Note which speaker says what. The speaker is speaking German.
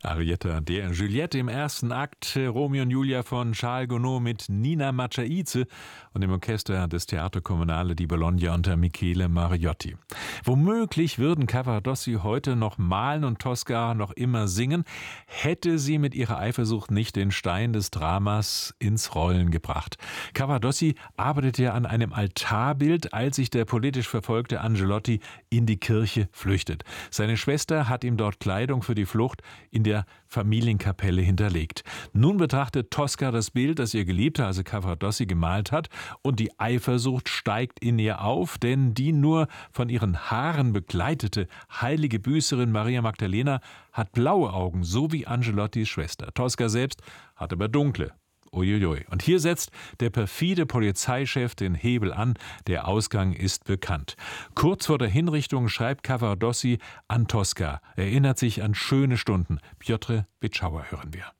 Speaker 1: Arietta der Juliette im ersten Akt, Romeo und Julia von Charles Gounod mit Nina Macciaize und dem Orchester des Teatro Comunale di Bologna unter Michele Mariotti. Womöglich würden Cavaradossi heute noch malen und Tosca noch immer singen, hätte sie mit ihrer Eifersucht nicht den Stein des Dramas ins Rollen gebracht. Cavaradossi arbeitete ja an einem Altarbild, als sich der politisch verfolgte Angelotti in die Kirche flüchtet. Seine Schwester hat ihm dort Kleidung für die Flucht in der Familienkapelle hinterlegt. Nun betrachtet Tosca das Bild, das ihr Geliebter, also Cavaradossi, gemalt hat, und die Eifersucht steigt in ihr auf, denn die nur von ihren Haaren begleitete heilige Büßerin Maria Magdalena hat blaue Augen, so wie Angelottis Schwester. Tosca selbst hat aber dunkle. Uiuiui. Und hier setzt der perfide Polizeichef den Hebel an. Der Ausgang ist bekannt. Kurz vor der Hinrichtung schreibt Cavaradossi an Tosca, erinnert sich an schöne Stunden. Piotr Wieczała hören wir.